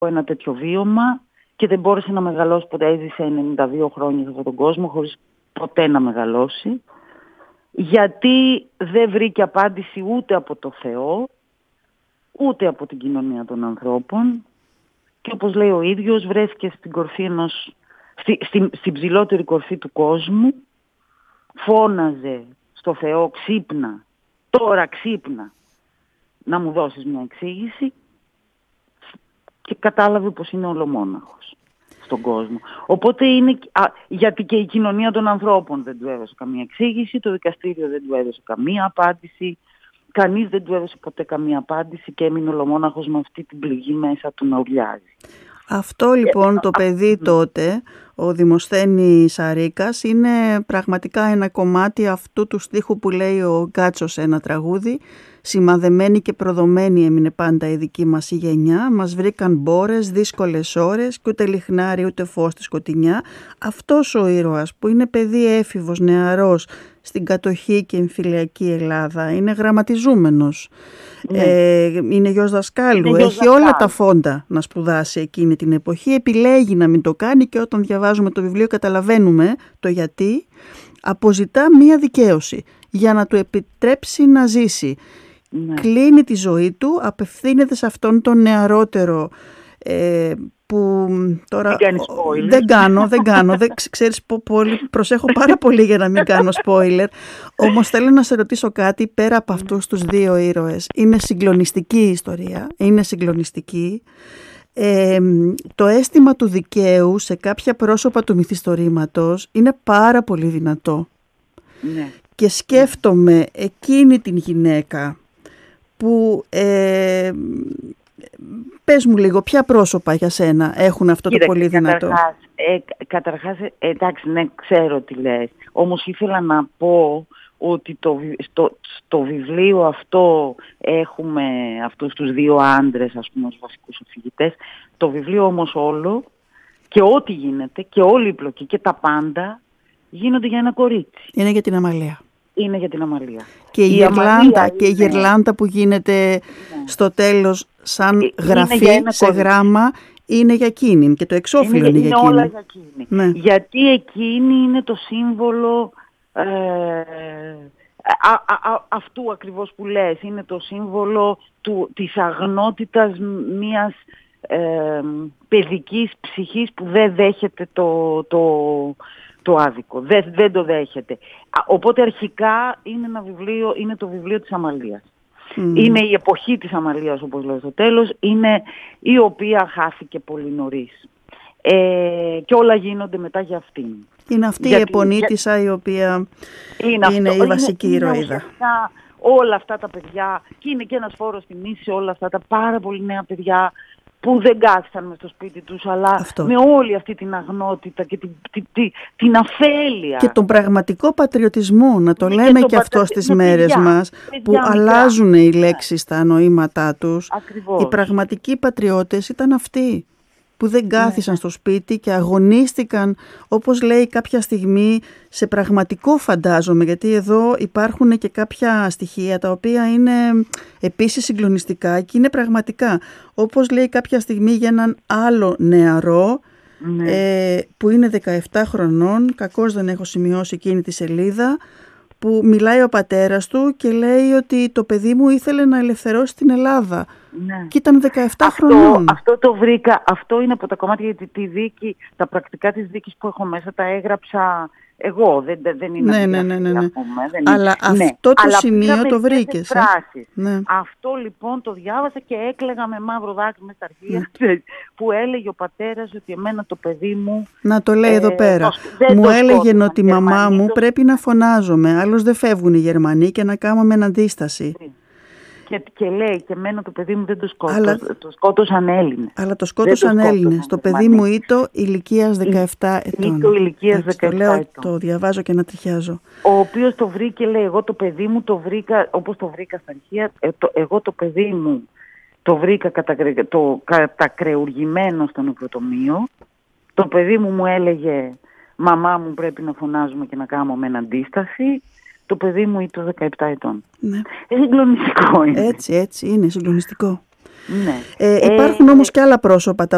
ένα τέτοιο βίωμα και δεν μπόρεσε να μεγαλώσει ποτέ. Έζησε 92 χρόνια σε αυτόν τον κόσμο χωρίς ποτέ να μεγαλώσει. Γιατί δεν βρήκε απάντηση ούτε από το Θεό, ούτε από την κοινωνία των ανθρώπων. Και όπως λέει ο ίδιος, βρέθηκε στην κορφή στην ψηλότερη κορφή του κόσμου, φώναζε στο Θεό, ξύπνα, τώρα ξύπνα, να μου δώσεις μια εξήγηση, και κατάλαβε πως είναι ολομόναχος στον κόσμο. Οπότε γιατί και η κοινωνία των ανθρώπων δεν του έδωσε καμία εξήγηση, το δικαστήριο δεν του έδωσε καμία απάντηση, κανείς δεν του έδωσε ποτέ καμία απάντηση και έμεινε ολομόναχος με αυτή την πληγή μέσα του να ουρλιάζει. Αυτό λοιπόν το παιδί τότε, ο Δημοσθένης Σαρίκας, είναι πραγματικά ένα κομμάτι αυτού του στίχου που λέει ο Γκάτσος σε ένα τραγούδι. Σημαδεμένη και προδομένη έμεινε πάντα η δική μας η γενιά. Μας βρήκαν μπόρες, δύσκολες ώρες και ούτε λιχνάρι ούτε φως στη σκοτεινιά. Αυτός ο ήρωας που είναι παιδί έφηβος, νεαρός, στην κατοχή και εμφυλιακή Ελλάδα, είναι γραμματιζούμενος. Είναι γιος δασκάλου, έχει όλα τα φόντα να σπουδάσει εκείνη την εποχή. Επιλέγει να μην το κάνει και όταν διαβάζουμε το βιβλίο καταλαβαίνουμε το γιατί. Αποζητά μία δικαίωση για να του επιτρέψει να ζήσει. Κλείνει τη ζωή του, απευθύνεται σε αυτόν τον νεαρότερο που τώρα δεν κάνω, ξέρεις, προσέχω πάρα πολύ για να μην κάνω spoiler. Όμως θέλω να σε ρωτήσω κάτι πέρα από αυτούς τους δύο ήρωες. Είναι συγκλονιστική η ιστορία, είναι συγκλονιστική. Το αίσθημα του δικαίου σε κάποια πρόσωπα του μυθιστορήματος είναι πάρα πολύ δυνατό. Ναι. Και σκέφτομαι εκείνη την γυναίκα που πες μου λίγο, ποια πρόσωπα για σένα έχουν αυτό το πολύ δυνατό? Καταρχάς, εντάξει, ναι, ξέρω τι λες. Όμως ήθελα να πω ότι στο βιβλίο αυτό έχουμε αυτούς τους δύο άντρες, ας πούμε, ως βασικούς αφηγητές. Το βιβλίο όμως όλο και ό,τι γίνεται και όλη η πλοκή και τα πάντα γίνονται για ένα κορίτσι. Είναι για την Αμαλία. Είναι για την Αμαλία. Και η γυρλάντα που γίνεται στο τέλος σαν γραφή σε γράμμα είναι για εκείνη και το εξώφυλλο είναι για εκείνη. Όλα για εκείνη. Ναι. Γιατί εκείνη είναι το σύμβολο αυτού ακριβώς που λες. Είναι το σύμβολο της αγνότητας μιας παιδικής ψυχής που δεν δέχεται το άδικο. Δεν το δέχεται. Οπότε αρχικά είναι το βιβλίο της Αμαλίας. Είναι η εποχή της Αμαλίας, όπως λέω στο τέλος, είναι η οποία χάθηκε πολύ νωρίς. Και όλα γίνονται μετά για αυτήν. Είναι αυτή η επονίτισσα η οποία είναι η βασική ηρωίδα. Όλα αυτά τα παιδιά, και είναι και ένας φόρος τιμής σε όλα αυτά τα πάρα πολύ νέα παιδιά που δεν κάθισαν μες στο σπίτι τους, αλλά με όλη αυτή την αγνότητα και την αφέλεια. Και τον πραγματικό πατριωτισμό, να το λέμε και αυτό στις μέρες μας, που αλλάζουν οι λέξεις στα νοήματά τους. Ακριβώς. Οι πραγματικοί πατριώτες ήταν αυτοί που δεν κάθισαν στο σπίτι και αγωνίστηκαν, όπως λέει κάποια στιγμή, σε πραγματικό φαντάζομαι, γιατί εδώ υπάρχουν και κάποια στοιχεία τα οποία είναι επίσης συγκλονιστικά και είναι πραγματικά. Όπως λέει κάποια στιγμή για έναν άλλο νεαρό, που είναι 17 χρονών, κακώς δεν έχω σημειώσει εκείνη τη σελίδα, που μιλάει ο πατέρας του και λέει ότι το παιδί μου ήθελε να ελευθερώσει την Ελλάδα. Ναι. Και ήταν 17 χρονών. Αυτό το βρήκα, αυτό είναι από τα κομμάτια, γιατί τη δίκη, τα πρακτικά της δίκης που έχω μέσα τα έγραψα εγώ. Δεν είναι ναι. Αλλά αυτό το σημείο το βρήκες. Ναι. Αυτό λοιπόν το διάβασα και έκλαιγα με μαύρο δάκρυ με στα αρχεία που έλεγε ο πατέρας ότι εμένα το παιδί μου... Να το λέει εδώ πέρα. Μου έλεγε ότι η μαμά μου πρέπει να φωνάζομαι, άλλως δεν φεύγουν οι Γερμανοί και να κάνουμε αντίσταση. Και λέει και εμένα το παιδί μου δεν το σκότωσαν, το σκότωσαν Έλληνες. Αλλά το σκότωσαν Έλληνες. Το παιδί μου ήτο ηλικίας 17 ετών. Ήτο ηλικίας 17 ετών. Το διαβάζω και να τριχιάζω. Ο οποίος το βρήκε, λέει, εγώ το παιδί μου το βρήκα, όπως το βρήκα στα αρχεία, εγώ το παιδί μου το βρήκα κατακρεουργημένο στο νεκροτομείο. Το παιδί μου έλεγε, μαμά μου πρέπει να φωνάζουμε και να κάνουμε αντίσταση. Το παιδί μου ήταν 17 ετών. Ναι. Συγκλονιστικό είναι. Έτσι είναι, συγκλονιστικό. Ναι. Υπάρχουν όμως και άλλα πρόσωπα τα